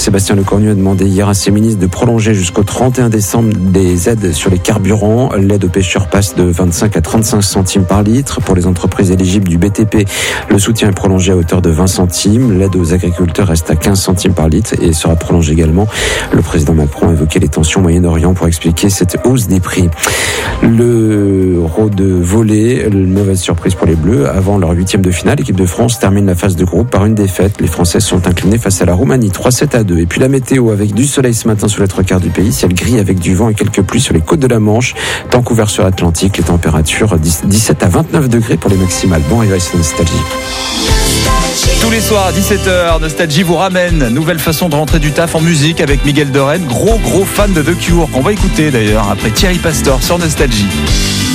Sébastien Lecornu a demandé hier à ses ministres de prolonger jusqu'au 31 décembre des aides sur les carburants. L'aide aux pêcheurs passe de 25 à 35 centimes par litre. Pour les entreprises éligibles du BTP, le soutien est prolongé à hauteur de 20 centimes. L'aide aux agriculteurs reste à 15 centimes par litre et sera prolongée également. Le président Macron a évoqué les tensions au Moyen-Orient pour expliquer cette hausse des prix. L'Euro de volley, une mauvaise surprise pour les Bleus. Avant leur 8e de finale, l'équipe de France termine la phase de groupe par une défaite. Les Françaises sont inclinées face à la Roumanie, 3-7-2. Et puis la météo avec du soleil ce matin sur les 3/4 du pays, ciel gris avec du vent et quelques pluies sur les côtes de la Manche. Temps couvert sur l'Atlantique, les températures 17 à 29 degrés pour les maximales. Bon réveil sur Nostalgie. Tous les soirs à 17h, Nostalgie vous ramène nouvelle façon de rentrer du taf en musique avec Miguel Doren, gros fan de The Cure, qu'on va écouter d'ailleurs après Thierry Pastor sur Nostalgie.